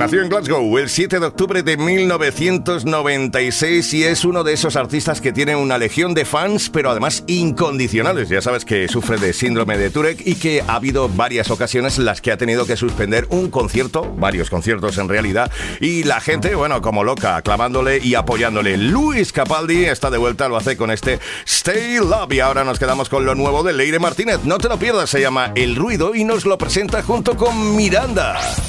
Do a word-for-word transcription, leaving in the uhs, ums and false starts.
Nació en Glasgow el siete de octubre de mil novecientos noventa y seis y es uno de esos artistas que tiene una legión de fans, pero además incondicionales. Ya sabes que sufre de síndrome de Tourette y que ha habido varias ocasiones en las que ha tenido que suspender un concierto, varios conciertos en realidad, y la gente, bueno, como loca, aclamándole y apoyándole. Luis Capaldi está de vuelta, lo hace con este Stay Love y ahora nos quedamos con lo nuevo de Leire Martínez. No te lo pierdas, se llama El Ruido y nos lo presenta junto con Miranda.